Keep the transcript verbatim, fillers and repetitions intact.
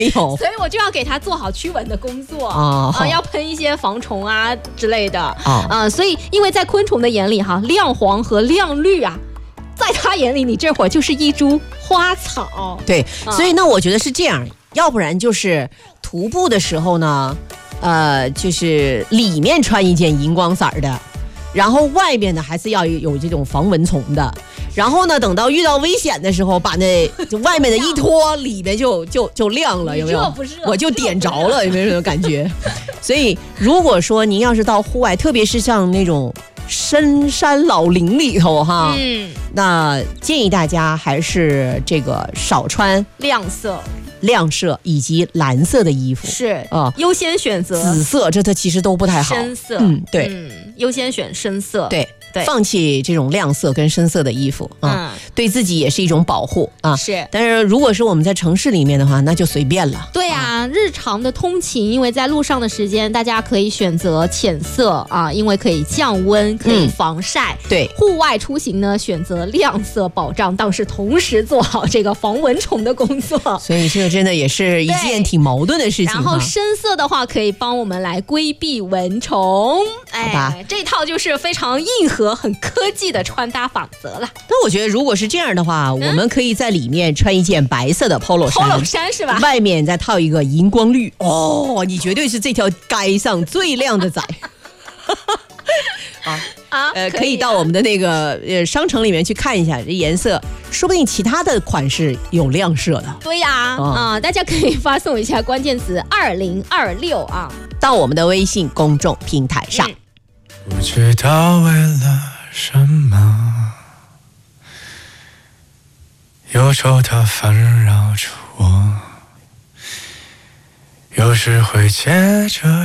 有， 所以我就要给它做好驱蚊的工作啊、呃，要喷一些防虫啊之类的啊、呃。所以，因为在昆虫的眼里哈，亮黄和亮绿啊，在他眼里，你这会儿就是一株花草。 对，所以呢，我觉得是这样，要不然就是徒步的时候呢，呃，就是里面穿一件荧光色的。然后外边呢还是要有这种防蚊虫的，然后呢等到遇到危险的时候，把那就外面的一脱，里面就就就亮了，有没有？ 热不热？ 我就点着了，有没有这种感觉？所以如果说您要是到户外，特别是像那种深山老林里头哈，嗯，那建议大家还是这个少穿亮色。 亮色以及蓝色的衣服是啊，优先选择紫色，这它其实都不太好。 深色， 嗯，对， 嗯，优先选深色， 对对， 放弃这种亮色跟深色的衣服啊，嗯、对自己也是一种保护啊。 是， 但是如果是我们在城市里面的话，那就随便了。 对啊，啊日常的通勤，因为在路上的时间，大家可以选择浅色啊，因为可以降温，可以防晒。 嗯、对， 户外出行呢，选择亮色保障，但是同时做好这个防蚊虫的工作。 所以这个真的也是一件挺矛盾的事情。 然后深色的话，可以帮我们来规避蚊虫。哎，这套就是非常硬核、很科技的穿搭法则了。 那我觉得，如果是这样的话，嗯、我们可以在里面穿一件白色的 polo 衫 ，polo 衫是吧？ 外面再套一个荧光绿。哦，你绝对是这条街上最亮的仔。啊啊，呃，可以到我们的那个呃商城里面去看一下这颜色，说不定其他的款式有亮色的。 对呀，啊、啊，大家可以发送一下关键词二零二六啊， 到我们的微信公众平台上。 嗯、不知道为了什么，忧愁它烦扰着我，有时会借着